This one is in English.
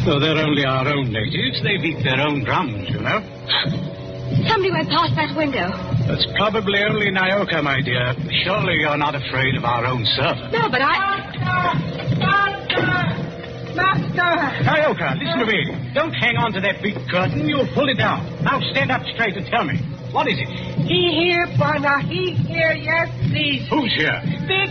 Though they're only our own natives, they beat their own drums, you know. Somebody went past that window. That's probably only Nyoka, my dear. Surely you're not afraid of our own servant. No, but Master! Nyoka, listen to me. Don't hang on to that big curtain. You'll pull it down. Now stand up straight and tell me. What is it? He here, partner. He here, yes, please. Who's here? Big